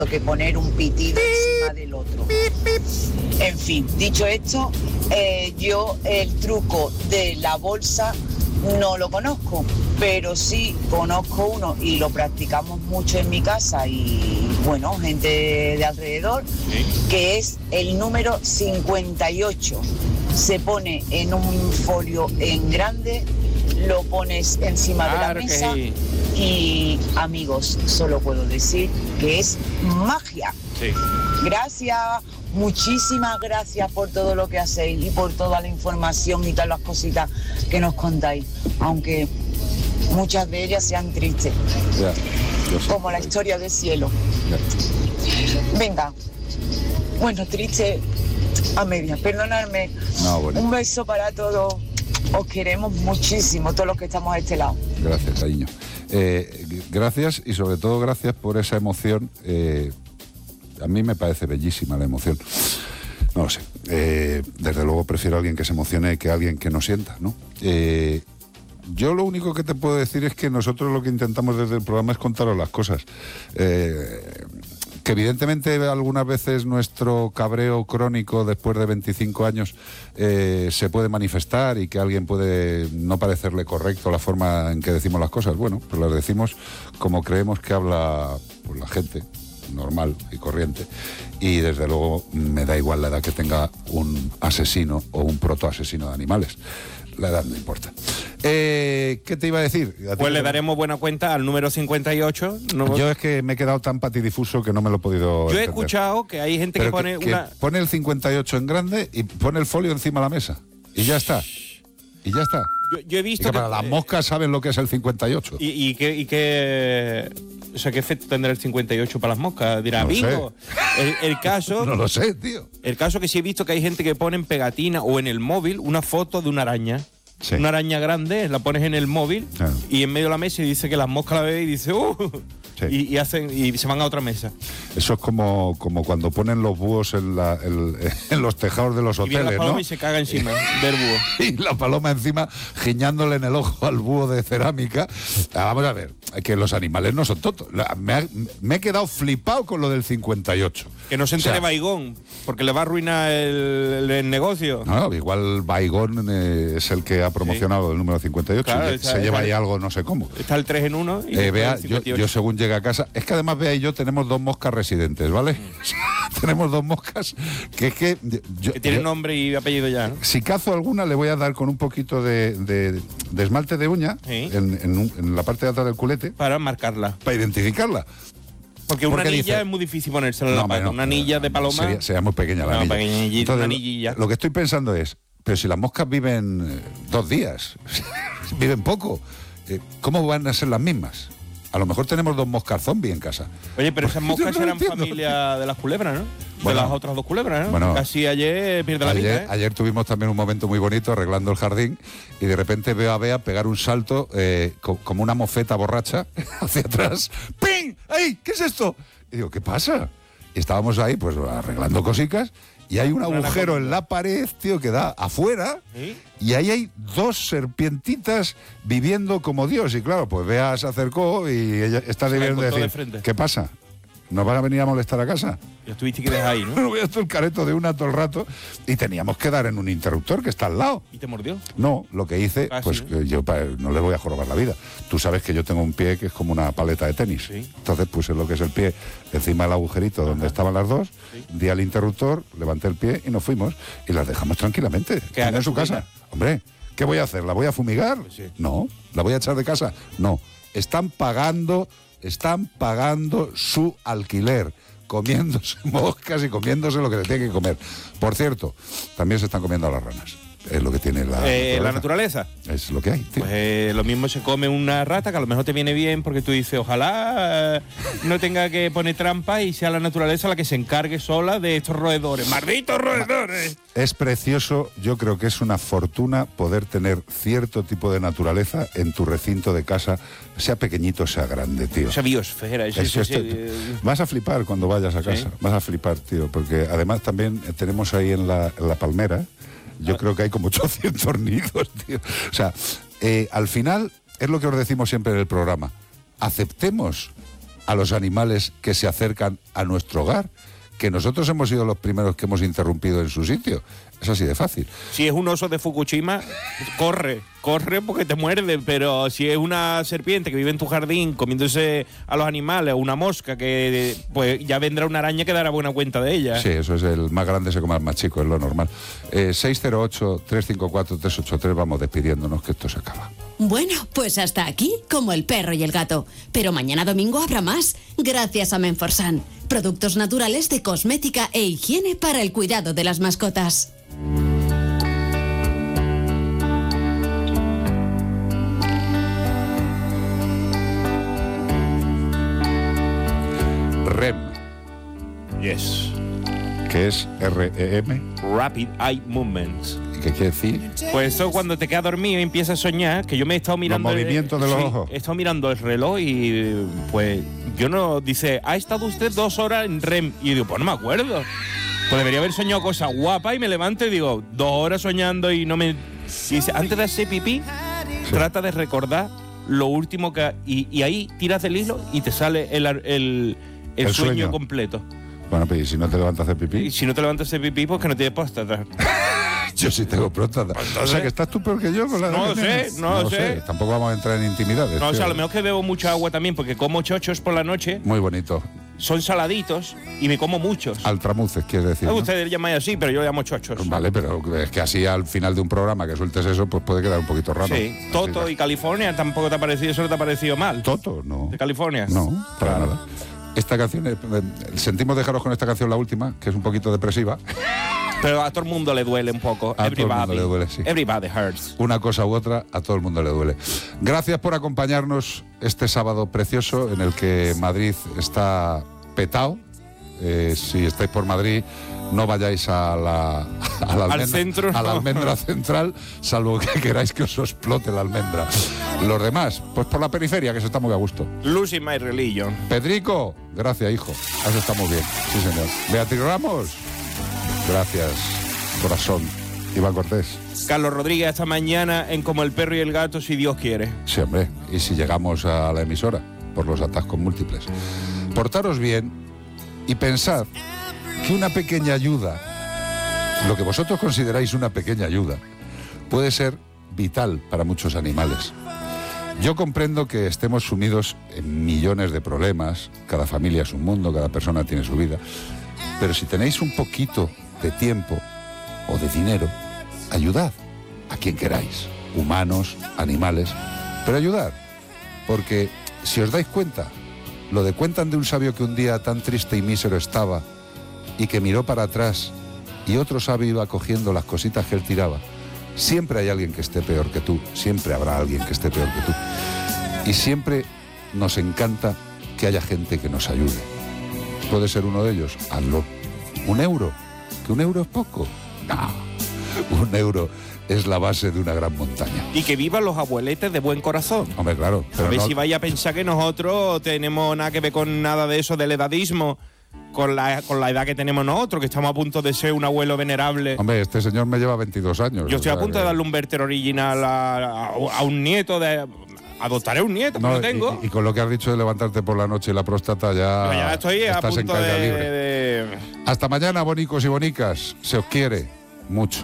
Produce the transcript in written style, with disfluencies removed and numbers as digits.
que poner un pitido encima del otro. En fin, dicho esto, yo el truco de la bolsa no lo conozco, pero sí conozco uno y lo practicamos mucho en mi casa y, bueno, gente de alrededor, que es el número 58. Se pone en un folio en grande, lo pones encima de la mesa y, amigos, solo puedo decir que es magia. Sí. Gracias, muchísimas gracias por todo lo que hacéis y por toda la información y todas las cositas que nos contáis, aunque muchas de ellas sean tristes, como la historia del cielo. Venga, bueno, triste a medias, perdonadme. Un beso para todos, os queremos muchísimo todos los que estamos a este lado. Gracias, cariño. Gracias y sobre todo gracias por esa emoción. A mí me parece bellísima la emoción. No lo sé. Desde luego prefiero a alguien que se emocione que a alguien que no sienta, ¿no? Yo lo único que te puedo decir es que nosotros lo que intentamos desde el programa es contaros las cosas. Que evidentemente algunas veces nuestro cabreo crónico después de 25 años se puede manifestar y que a alguien puede no parecerle correcto la forma en que decimos las cosas. Bueno, pues las decimos como creemos que habla pues, la gente normal y corriente, y desde luego me da igual la edad que tenga un asesino o un protoasesino de animales. La edad no importa. ¿Qué te iba a decir? Pues le daremos buena cuenta al número 58. Yo es que me he quedado tan patidifuso que no me lo he podido Yo he entender. escuchado que hay gente Pero que pone una... pone el 58 en grande y pone el folio encima de la mesa. Y ya está. Y ya está. Yo he visto que para las moscas saben lo que es el 58. ¿Y qué o sea, qué efecto tendrá el 58 para las moscas? Dirá, No lo bingo. El caso... No lo sé, tío. El caso que sí he visto que hay gente que pone en pegatina o en el móvil una foto de una araña. Sí. Una araña grande, la pones en el móvil y en medio de la mesa y dice que las moscas la ven y dice Sí. y se van a otra mesa. Eso es como cuando ponen los búhos en los tejados de los Y viene hoteles, la paloma ¿no? y se caga encima del búho. Y la paloma encima giñándole en el ojo al búho de cerámica. Vamos a ver, que los animales no son tontos. Me he quedado flipado con lo del 58. Que no se entere Baigón, porque le va a arruinar el negocio. No, igual Baigón es el que ha promocionado el número 58. Claro, se lleva ahí algo, no sé cómo. Está el 3 en 1 y Bea, el 58. yo según llegue a casa, es que además Bea y yo tenemos dos moscas residentes, ¿vale? Tenemos dos moscas que tienen nombre y apellido ya, ¿no? Si cazo alguna le voy a dar con un poquito de esmalte de uña en la parte de atrás del culete. Para marcarla. Para identificarla. Porque una anilla es muy difícil ponérsela en la pata. Una anilla de paloma... Sería muy pequeña la anilla. Entonces, una anillilla. Lo que estoy pensando es, pero si las moscas viven 2 días, viven poco, ¿cómo van a ser las mismas? A lo mejor tenemos 2 moscas zombie en casa. Oye, pero esas moscas no eran entiendo. familia de las culebras, ¿no? Bueno, de las otras 2 culebras, ¿no? bueno, Casi ayer pierde la vida, ¿eh? Ayer tuvimos también un momento muy bonito arreglando el jardín y de repente veo a Bea pegar un salto como una mofeta borracha hacia atrás. ¡Ping! ¡Ay! ¿Qué es esto? Y digo, ¿qué pasa? Y estábamos ahí pues arreglando cositas y hay un agujero en la pared, tío, que da afuera. ¿Sí? Y ahí hay 2 serpientitas viviendo como Dios. Y claro, pues Bea se acercó y ella está debiendo decir, ¿qué pasa? ¿Nos van a venir a molestar a casa? Ya estuviste que dejar ahí, ¿no? No voy a hacer el careto de una todo el rato y teníamos que dar en un interruptor que está al lado. ¿Y te mordió? No, lo que hice, pues que yo no le voy a jorobar la vida. Tú sabes que yo tengo un pie que es como una paleta de tenis. Sí. Entonces puse lo que es el pie encima del agujerito donde estaban las 2, di al interruptor, levanté el pie y nos fuimos y las dejamos tranquilamente. En su casa. Hombre, ¿qué voy a hacer? ¿La voy a fumigar? Pues sí. No. ¿La voy a echar de casa? No. Están pagando su alquiler, comiéndose moscas y comiéndose lo que se tiene que comer. Por cierto, también se están comiendo a las ranas. Es lo que tiene la naturaleza. Es lo que hay, tío. Pues lo mismo se come una rata, que a lo mejor te viene bien porque tú dices, ojalá no tenga que poner trampa y sea la naturaleza la que se encargue sola de estos roedores. ¡Malditos roedores! Es precioso, yo creo que es una fortuna poder tener cierto tipo de naturaleza en tu recinto de casa, sea pequeñito, sea grande, tío. Esa biosfera. Vas a flipar cuando vayas a casa, vas a flipar, tío, porque además también tenemos ahí en la palmera, yo creo que hay como 800 nidos, tío. O sea, al final es lo que os decimos siempre en el programa. Aceptemos a los animales que se acercan a nuestro hogar, que nosotros hemos sido los primeros que hemos interrumpido en su sitio. Es así de fácil. Si es un oso de Fukushima, corre porque te muerde, pero si es una serpiente que vive en tu jardín comiéndose a los animales, o una mosca, que pues ya vendrá una araña que dará buena cuenta de ella. Sí, eso es, el más grande se come al más chico, es lo normal. 608-354-383, vamos despidiéndonos que esto se acaba. Bueno, pues hasta aquí, como el perro y el gato. Pero mañana domingo habrá más, gracias a Menforsan. Productos naturales de cosmética e higiene para el cuidado de las mascotas. REM. Yes. ¿Qué es REM? Rapid Eye Movements. ¿Y qué quiere decir? Pues eso cuando te quedas dormido y empiezas a soñar, que yo me he estado mirando... Los movimientos de los ojos. He estado mirando el reloj y pues yo no... Dice, ¿ha estado usted 2 horas en REM? Y yo digo, pues no me acuerdo. Pues debería haber soñado cosas guapas y me levanto y digo, 2 horas soñando y no me... Y dice, antes de hacer pipí, trata de recordar lo último que... Y ahí tiras del hilo y te sale el sueño completo. Bueno, pues ¿y si no te levantas a hacer pipí? Y si no te levantas a hacer pipí, pues que no tienes próstata. Yo sí tengo próstata. O sea, que estás tú peor que yo con la edad No que lo sé, tienes. no lo sé. Tampoco vamos a entrar en intimidades. No, o tío. sea, a lo mejor que bebo mucha agua también, porque como chochos por la noche, Muy bonito. son saladitos y me como muchos. Altramuces, quieres decir, ¿no? Ustedes llamáis así, pero yo lo llamo chochos. Vale, pero es que así al final de un programa que sueltes eso, pues puede quedar un poquito raro. Sí, Toto y California tampoco te ha parecido, eso no te ha parecido mal. Toto, no. ¿De California? No, para nada. Esta canción, sentimos dejaros con esta canción, la última, que es un poquito depresiva. Pero a todo el mundo le duele un poco. A todo el mundo le duele, sí. Everybody hurts. Una cosa u otra, a todo el mundo le duele. Gracias por acompañarnos este sábado precioso en el que Madrid está petado. Si estáis por Madrid, no vayáis a la almendra central, salvo que queráis que os explote la almendra. Los demás, pues por la periferia, que se está muy a gusto. Losing my religion. Pedrico, gracias, hijo. Has estado muy bien. Sí, señor. Beatriz Ramos, gracias, corazón. Iván Cortés. Carlos Rodríguez, esta mañana en Como el perro y el gato, si Dios quiere. Sí, hombre. Y si llegamos a la emisora, por los atascos múltiples. Portaros bien y pensad que una pequeña ayuda, lo que vosotros consideráis una pequeña ayuda, puede ser vital para muchos animales. Yo comprendo que estemos sumidos en millones de problemas, cada familia es un mundo, cada persona tiene su vida, pero si tenéis un poquito de tiempo o de dinero, ayudad a quien queráis, humanos, animales, pero ayudad, porque si os dais cuenta, lo de cuentan de un sabio que un día tan triste y mísero estaba y que miró para atrás y otro sabio iba cogiendo las cositas que él tiraba. Siempre hay alguien que esté peor que tú, siempre habrá alguien que esté peor que tú. Y siempre nos encanta que haya gente que nos ayude. ¿Puede ser uno de ellos? Hazlo. ¿1 euro? ¿Que 1 euro es poco? No, 1 euro es la base de una gran montaña. Y que vivan los abueletes de buen corazón. Hombre, claro. Pero a ver no... si vaya a pensar que nosotros tenemos nada que ver con nada de eso del edadismo, con la edad que tenemos nosotros, que estamos a punto de ser un abuelo venerable. Hombre, este señor me lleva 22 años. Yo estoy a punto de darle un vérter original a un nieto de... Adoptaré un nieto, no lo tengo. Y con lo que has dicho de levantarte por la noche y la próstata, ya estoy a estás punto en caída libre. de... Hasta mañana, bonicos y bonicas. Se os quiere mucho.